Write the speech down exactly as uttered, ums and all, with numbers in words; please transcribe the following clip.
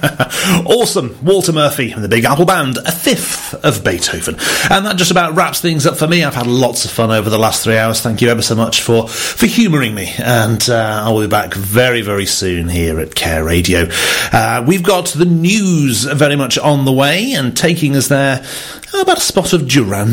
Awesome. Walter Murphy and the Big Apple Band, a fifth of Beethoven. And that just about wraps things up for me. I've had lots of fun over the last three hours. Thank you ever so much for, for humouring me. And uh, I will be back very, very soon here at Care Radio. Uh, we've got the news very much on the way and taking us there. How about a spot of Duran